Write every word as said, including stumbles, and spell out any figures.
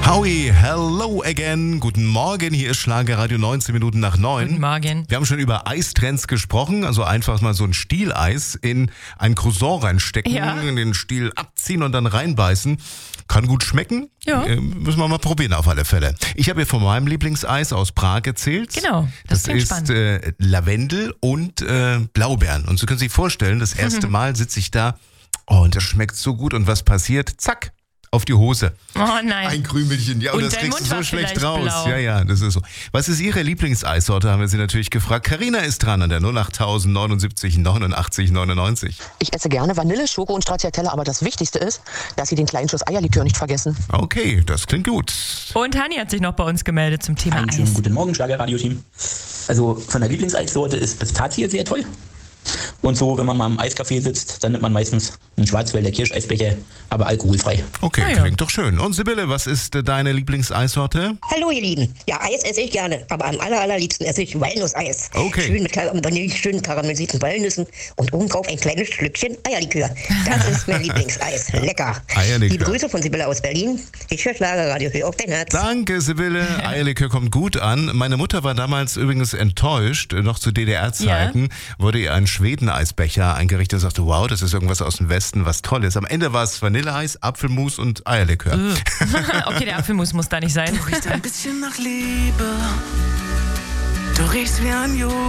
Howie, hello again. Guten Morgen, hier ist Schlagerradio neunzehn Minuten nach neun. Guten Morgen. Wir haben schon über Eistrends gesprochen, also einfach mal so ein Stieleis in ein Croissant reinstecken, Ja. in den Stiel abziehen und dann reinbeißen. Kann gut schmecken. Ja. Äh, müssen wir mal probieren auf alle Fälle. Ich habe hier von meinem Lieblingseis aus Prag erzählt. Genau, das Das, klingt ist spannend. äh, Lavendel und äh, Blaubeeren. Und Sie können sich vorstellen, das erste Mal sitze ich da, oh, und das schmeckt so gut. Und was passiert? Zack, auf die Hose. Oh nein. Ein Krümelchen, ja, und, Und das dein kriegst du Mund so war schlecht vielleicht raus. blau. Ja, ja, das ist so. Was ist Ihre Lieblingseissorte, haben wir Sie natürlich gefragt. Carina ist dran an der null acht null neun sieben neunundachtzig neunundneunzig. Ich esse gerne Vanille, Schoko und Stracciatella, aber das Wichtigste ist, dass Sie den kleinen Schuss Eierlikör nicht vergessen. Okay, das klingt gut. Und Hani hat sich noch bei uns gemeldet zum Thema Einen schönen Eis. guten Morgen, Schlagerradio-Team. Also von der Lieblingseissorte ist Pistazie sehr toll. Und so, wenn man mal im Eiscafé sitzt, dann nimmt man meistens einen Schwarzwälder Kirscheisbecher, aber alkoholfrei. Okay, Ah, ja. klingt doch schön. Und Sibylle, was ist äh, deine Lieblingseissorte? Hallo ihr Lieben. Ja, Eis esse ich gerne, aber am aller, allerliebsten esse ich Walnusseis. Okay. Schön mit Kar- Vanille, schön karamellisierten Walnüssen und obendrauf ein kleines Schlückchen Eierlikör. Das ist mein Lieblingseis. Lecker. Eierlikör. Liebe Grüße von Sibylle aus Berlin. Ich höre Schlagerradio für auf dein Herz. Danke, Sibylle. Eierlikör kommt gut an. Meine Mutter war damals übrigens enttäuscht. Noch zu D D R-Zeiten wurde ihr ein Schweden-Eisbecher eingerichtet und sagte, wow, das ist irgendwas aus dem Westen, was Tolles. Am Ende war es Vanilleeis, Apfelmus und Eierlikör. Okay, der Apfelmus muss da nicht sein. Du riechst ein bisschen nach Liebe. Du riechst wie ein Jude.